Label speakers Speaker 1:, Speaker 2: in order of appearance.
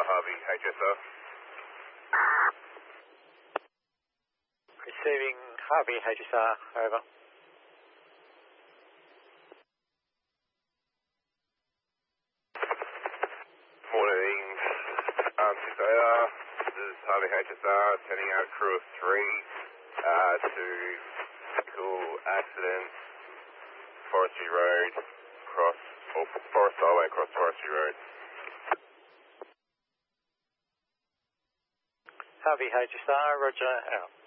Speaker 1: Harvey HSR.
Speaker 2: Receiving Harvey HSR, over.
Speaker 1: Morning, 6AR. This is Harvey HSR sending out crew of 3 to tackle accident, Forestry Road, Forest Highway across Forestry Road.
Speaker 2: Harvey HSR, roger, out.